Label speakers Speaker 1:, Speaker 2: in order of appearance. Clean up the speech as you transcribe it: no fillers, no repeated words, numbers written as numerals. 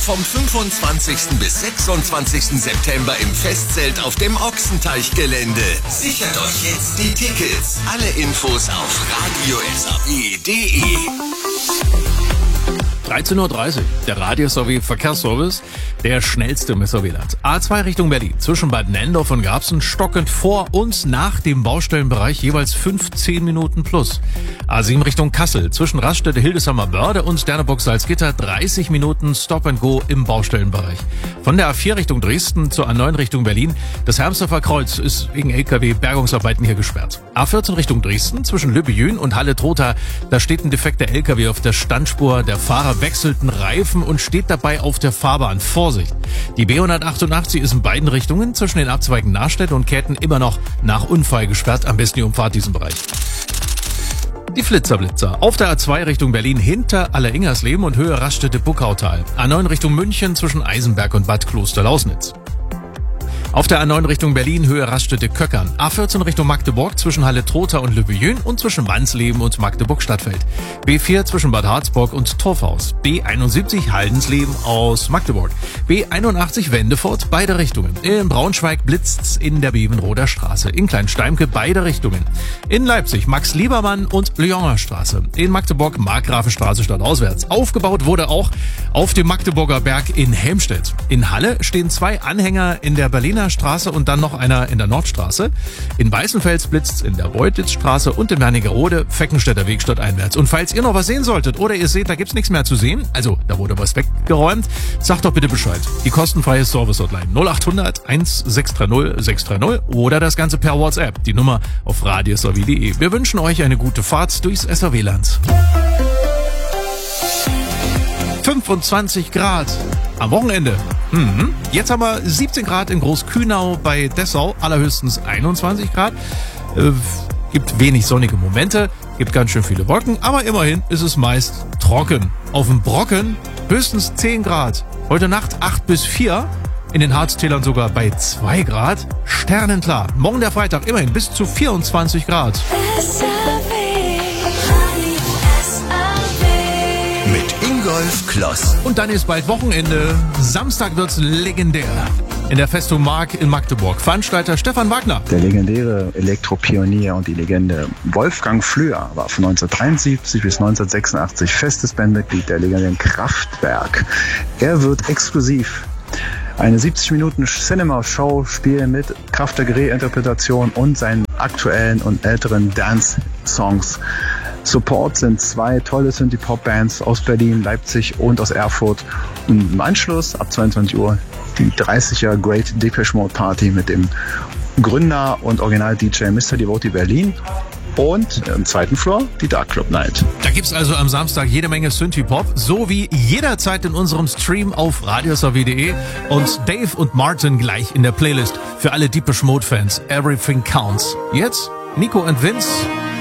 Speaker 1: vom 25. bis 26. September im Festzelt auf dem Ochsenteichgelände. Sichert euch jetzt die Tickets. Alle Infos auf radio.saw.de.
Speaker 2: 13.30 Uhr, der Radio-SAW Verkehrsservice, der schnellste im SAW-Land. A2 Richtung Berlin, zwischen Bad Nendorf und Garbsen, stockend vor und nach dem Baustellenbereich jeweils 15 Minuten plus. A7 Richtung Kassel, zwischen Raststätte Hildesheimer Börde und Sterneburg Salzgitter, 30 Minuten Stop and Go im Baustellenbereich. Von der A4 Richtung Dresden zur A9 Richtung Berlin, das Hermsdorfer Kreuz ist wegen LKW-Bergungsarbeiten hier gesperrt. A14 Richtung Dresden, zwischen Lübbejün und Halle-Trotha, da steht ein defekter LKW auf der Standspur, der Fahrer wechselten Reifen und steht dabei auf der Fahrbahn. Vorsicht! Die B188 ist in beiden Richtungen zwischen den Abzweigen Nachstedt und Käthen immer noch nach Unfall gesperrt. Am besten ihr umfahrt diesen Bereich. Die Flitzer. Auf der A2 Richtung Berlin hinter Alleringersleben und Höhe Raststätte Buckautal. A9 Richtung München zwischen Eisenberg und Bad Kloster-Lausnitz. Auf der A9 Richtung Berlin, Höhe Raststätte Köckern. A14 Richtung Magdeburg zwischen Halle-Trotha und Lübbejün und zwischen Wansleben und Magdeburg-Stadtfeld. B4 zwischen Bad Harzburg und Torfhaus. B71 Haldensleben aus Magdeburg. B81 Wendefurt, beide Richtungen. In Braunschweig blitzt's in der Bevenroder Straße. In Kleinsteimke beide Richtungen. In Leipzig Max-Liebermann und Lyoner Straße. In Magdeburg Markgrafenstraße stadtauswärts. Aufgebaut wurde auch auf dem Magdeburger Berg in Helmstedt. In Halle stehen 2 Anhänger in der Berliner Straße und dann noch einer in der Nordstraße. In Weißenfels blitzt's in der Beutitzstraße und in Wernigerode Feckenstädter Weg stadteinwärts. Und falls ihr noch was sehen solltet oder ihr seht, da gibt's nichts mehr zu sehen, also da wurde was weggeräumt, sagt doch bitte Bescheid. Die kostenfreie Service-Hotline 0800 1630 630 oder das Ganze per WhatsApp. Die Nummer auf radio.saw.de. Wir wünschen euch eine gute Fahrt durchs SAW-Land. 25 Grad am Wochenende. Jetzt haben wir 17 Grad in Großkühnau bei Dessau, allerhöchstens 21 Grad. Gibt wenig sonnige Momente, gibt ganz schön viele Wolken, aber immerhin ist es meist trocken. Auf dem Brocken höchstens 10 Grad. Heute Nacht 8 bis 4, in den Harztälern sogar bei 2 Grad. Sternenklar. Morgen der Freitag immerhin bis zu 24 Grad.
Speaker 1: Ingolf Kloss.
Speaker 2: Und dann ist bald Wochenende. Samstag wird's legendär. In der Festung Mark in Magdeburg. Veranstalter Stefan Wagner.
Speaker 3: Der legendäre Elektropionier und die Legende Wolfgang Flür war von 1973 bis 1986 festes Bandmitglied der legendären Kraftwerk. Er wird exklusiv eine 70 Minuten Cinema-Show spielen mit Kraftwerk-Reinterpretation und seinen aktuellen und älteren Dance-Songs. Support sind 2 tolle Synthie-Pop-Bands aus Berlin, Leipzig und aus Erfurt. Und im Anschluss ab 22 Uhr die 30er Great Depeche Mode Party mit dem Gründer und Original-DJ Mr. Devotee Berlin. Und im zweiten Floor die Dark Club Night.
Speaker 2: Da gibt's also am Samstag jede Menge Synthie-Pop, so wie jederzeit in unserem Stream auf radio.saw.de und Dave und Martin gleich in der Playlist für alle Depeche Mode Fans. Everything Counts. Jetzt Nico und Vince.